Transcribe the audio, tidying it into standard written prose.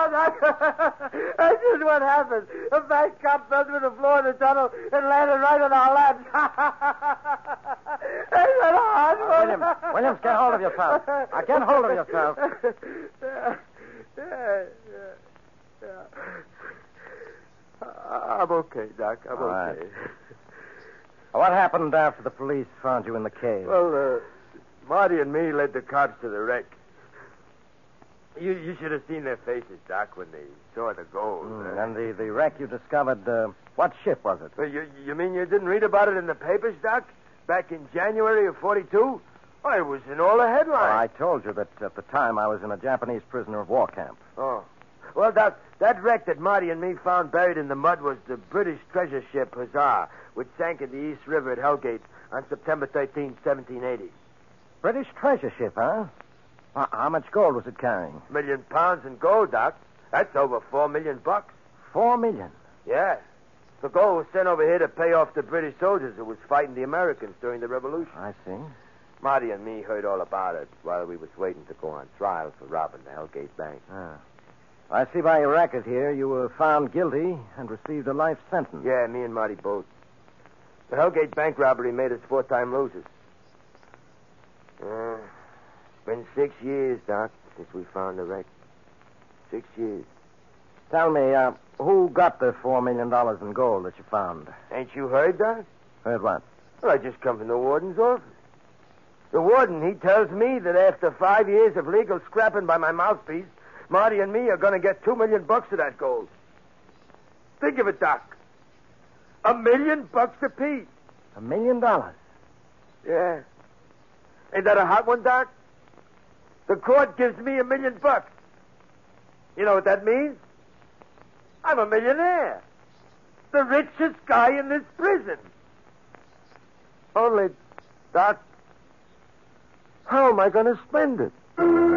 Doc. That's just what happened. A fat cop fell through the floor of the tunnel and landed right on our laps. Williams, get hold of yourself. Get hold of yourself. Yeah. I'm okay, Doc. I'm All right. okay. What happened after the police found you in the cave? Well, Marty and me led the cops to the wreck. You should have seen their faces, Doc, when they saw the gold. And the wreck you discovered, what ship was it? Well, you mean you didn't read about it in the papers, Doc? Back in January of 42? Oh, it was in all the headlines. Well, I told you that at the time I was in a Japanese prisoner of war camp. Oh. Well, Doc, that wreck that Marty and me found buried in the mud was the British treasure ship Hussar, which sank in the East River at Hellgate on September 13, 1780. British treasure ship, huh? Well, how much gold was it carrying? £1 million in gold, Doc. That's over $4 million. $4 million? Yeah. The gold was sent over here to pay off the British soldiers who was fighting the Americans during the Revolution. I see. Marty and me heard all about it while we was waiting to go on trial for robbing the Hellgate Bank. Ah. I see by your record here you were found guilty and received a life sentence. Yeah, me and Marty both. The Hellgate Bank robbery made us 4-time losers. It's been 6 years, Doc, since we found the wreck. 6 years. Tell me, who got the $4 million in gold that you found? Ain't you heard, Doc? Heard what? Well, I just come from the warden's office. The warden, he tells me that after 5 years of legal scrapping by my mouthpiece, Marty and me are going to get $2 million of that gold. Think of it, Doc. $1 million apiece. $1 million? Yeah. Ain't that a hot one, Doc? The court gives me $1 million. You know what that means? I'm a millionaire. The richest guy in this prison. Only, Doc, how am I going to spend it?